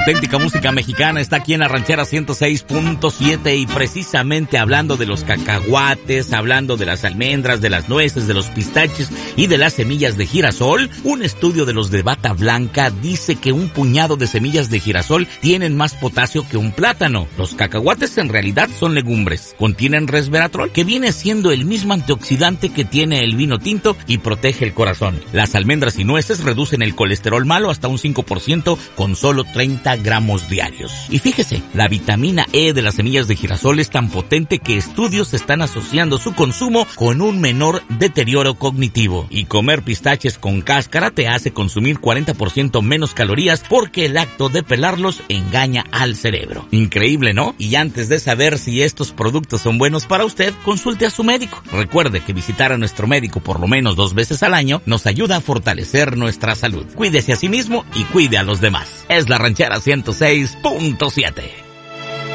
auténtica música mexicana está aquí en la Ranchera 106.7 y precisamente hablando de los cacahuates, hablando de las almendras, de las nueces, de los pistaches y de las semillas de girasol, un estudio de los de Bata Blanca dice que un puñado de semillas de girasol tienen más potasio que un plátano. Los cacahuates en realidad son legumbres, contienen resveratrol, que viene siendo el mismo antioxidante que tiene el vino tinto y protege el corazón. Las almendras y nueces reducen el colesterol malo hasta un 5% con solo 30 gramos diarios. Y fíjese, la vitamina E de las semillas de girasol es tan potente que estudios están asociando su consumo con un menor deterioro cognitivo. Y comer pistaches con cáscara te hace consumir 40% menos calorías porque el acto de pelarlos engaña al cerebro. Increíble, ¿no? Y antes de saber si estos productos son buenos para usted, consulte a su médico. Recuerde que visitar a nuestro médico por lo menos 2 veces al año nos ayuda a fortalecer nuestra salud. Cuídese a sí mismo y cuide a los demás. Es la Ranchera 106.7.